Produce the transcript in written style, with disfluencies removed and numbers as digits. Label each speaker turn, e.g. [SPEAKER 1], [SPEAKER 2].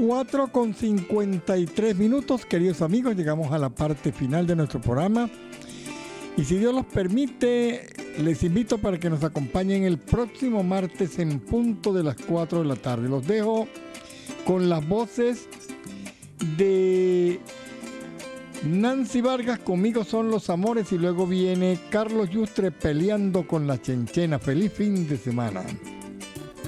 [SPEAKER 1] 4:53, queridos amigos, llegamos a la parte final de nuestro programa. Y si Dios los permite, les invito para que nos acompañen el próximo martes en punto de las 4 de la tarde. Los dejo con las voces de Nancy Vargas, Conmigo son los amores, y luego viene Carlos Yustre, Peleando con la chenchena. Feliz fin de semana.